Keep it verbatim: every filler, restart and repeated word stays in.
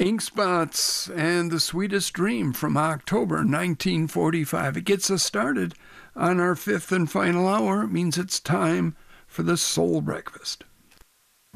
Ink Spots and The Sweetest Dream from October nineteen forty-five. It gets us started on our fifth and final hour. It means it's time for the Soul Breakfast.